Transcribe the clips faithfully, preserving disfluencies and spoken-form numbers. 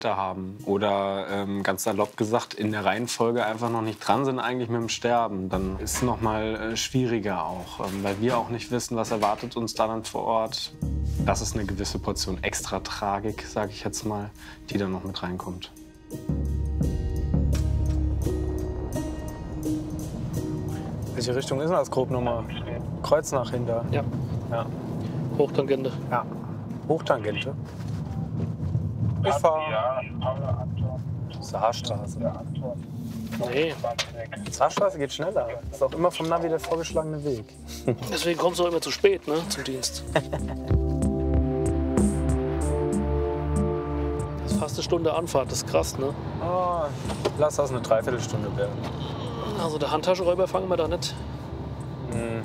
haben oder ähm, ganz salopp gesagt in der Reihenfolge einfach noch nicht dran sind eigentlich mit dem Sterben, dann ist es noch mal äh, schwieriger auch, ähm, weil wir auch nicht wissen, was erwartet uns da dann vor Ort. Das ist eine gewisse Portion extra Tragik, sage ich jetzt mal, die dann noch mit reinkommt. Welche Richtung ist das grob nochmal? Kreuznach hinter? Ja. Ja. Hochtangente. Ja. Hochtangente. Ich fahre. Saarstraße. Nee. Saarstraße geht schneller. Das ist auch immer vom Navi der vorgeschlagene Weg. Deswegen kommst du auch immer zu spät, ne, zum Dienst. Das ist fast eine Stunde Anfahrt, das ist krass, ne? Oh, lass das eine Dreiviertelstunde werden. Also der Handtaschenräuber fangen wir da nicht. Hm.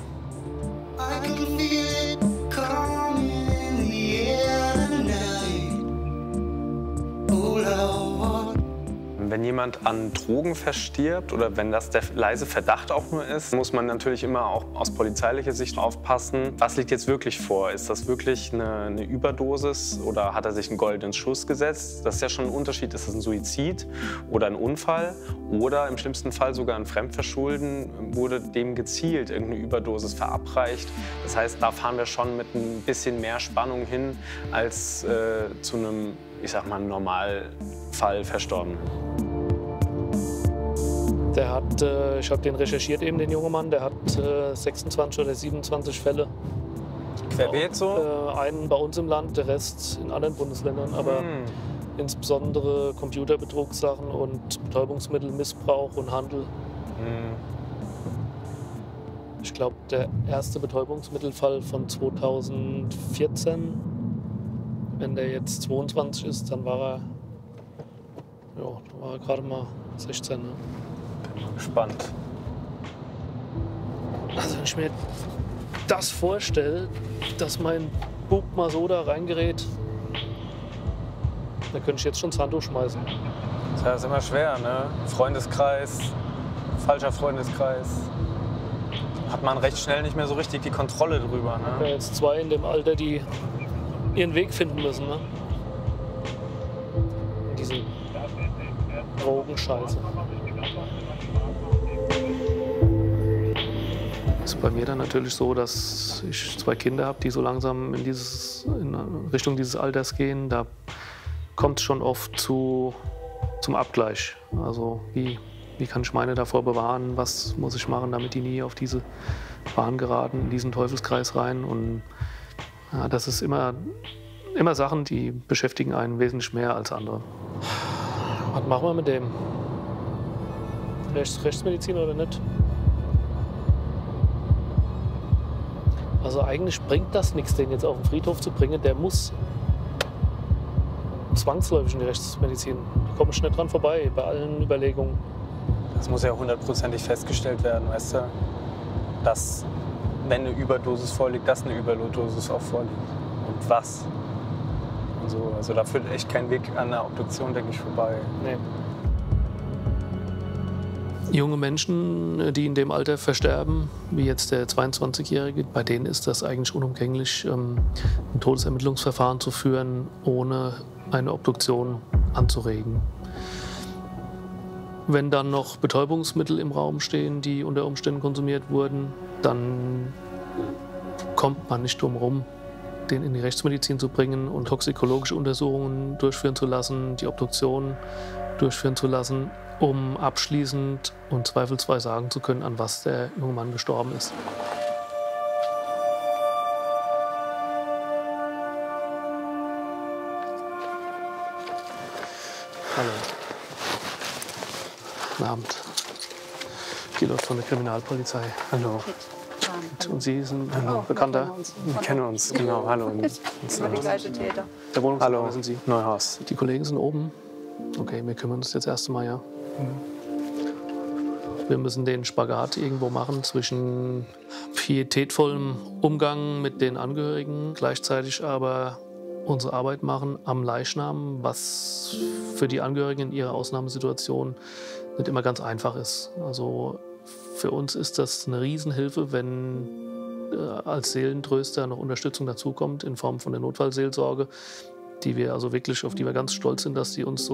Wenn jemand an Drogen verstirbt oder wenn das der leise Verdacht auch nur ist, muss man natürlich immer auch aus polizeilicher Sicht aufpassen, was liegt jetzt wirklich vor? Ist das wirklich eine, eine Überdosis oder hat er sich einen goldenen Schuss gesetzt? Das ist ja schon ein Unterschied. Ist das ein Suizid oder ein Unfall oder im schlimmsten Fall sogar ein Fremdverschulden? Wurde dem gezielt irgendeine Überdosis verabreicht? Das heißt, da fahren wir schon mit ein bisschen mehr Spannung hin als äh, zu einem, ich sag mal, Normalfall Verstorbenen. Der hat, äh, ich habe den recherchiert eben, den jungen Mann, der hat äh, sechsundzwanzig oder siebenundzwanzig Fälle. Querbeet so? Äh, einen bei uns im Land, der Rest in anderen Bundesländern, aber Hm. insbesondere Computerbetrugssachen und Betäubungsmittelmissbrauch und Handel. Hm. Ich glaube, der erste Betäubungsmittelfall von zweitausendvierzehn, wenn der jetzt zweiundzwanzig ist, dann war er, ja, dann war er gerade mal sechzehn. Ne? Bin mal gespannt. Also wenn ich mir das vorstelle, dass mein Bub mal so da reingerät, dann könnte ich jetzt schon das Handtuch schmeißen. Das ist immer schwer, ne? Freundeskreis, falscher Freundeskreis. Hat man recht schnell nicht mehr so richtig die Kontrolle drüber, Ja, ne? jetzt zwei in dem Alter, die ihren Weg finden müssen. Ne? Diese Drogenscheiße. Es ist bei mir dann natürlich so, dass ich zwei Kinder habe, die so langsam in, dieses, in Richtung dieses Alters gehen. Da kommt es schon oft zu, zum Abgleich. Also wie, wie kann ich meine davor bewahren? Was muss ich machen, damit die nie auf diese Bahn geraten, in diesen Teufelskreis rein? Und ja, das ist immer, immer Sachen, die beschäftigen einen wesentlich mehr als andere. Was machen wir mit dem? Rechts, Rechtsmedizin oder nicht? Also eigentlich bringt das nichts, den jetzt auf den Friedhof zu bringen. Der muss zwangsläufig in die Rechtsmedizin. Da komme ich nicht dran vorbei bei allen Überlegungen. Das muss ja hundertprozentig festgestellt werden, weißt du? Dass, wenn eine Überdosis vorliegt, dass eine Überdosis auch vorliegt. Und was? Und so. Also da führt echt kein Weg an der Obduktion, denke ich, vorbei. Nee. Junge Menschen, die in dem Alter versterben, wie jetzt der zweiundzwanzigjährige, bei denen ist das eigentlich unumgänglich, ein Todesermittlungsverfahren zu führen, ohne eine Obduktion anzuregen. Wenn dann noch Betäubungsmittel im Raum stehen, die unter Umständen konsumiert wurden, dann kommt man nicht drum herum, den in die Rechtsmedizin zu bringen und toxikologische Untersuchungen durchführen zu lassen, die Obduktion durchführen zu lassen, um abschließend und zweifelsfrei sagen zu können, an was der junge Mann gestorben ist. Hallo. Guten Abend. Pilot von der Kriminalpolizei. Hallo. Und Sie sind ein oh, Bekannter? Wir kennen uns, genau. Hallo. Immer die gleiche Täter. Der Wohnungsnachbar Hallo. sind Sie? Neuhaus. Die Kollegen sind oben. Okay, wir kümmern uns jetzt erst einmal, ja. Wir müssen den Spagat irgendwo machen zwischen pietätvollem Umgang mit den Angehörigen, gleichzeitig aber unsere Arbeit machen am Leichnam, was für die Angehörigen in ihrer Ausnahmesituation nicht immer ganz einfach ist. Also für uns ist das eine Riesenhilfe, wenn äh, als Seelentröster noch Unterstützung dazukommt in Form von der Notfallseelsorge, die wir also wirklich, auf die wir ganz stolz sind, dass die uns so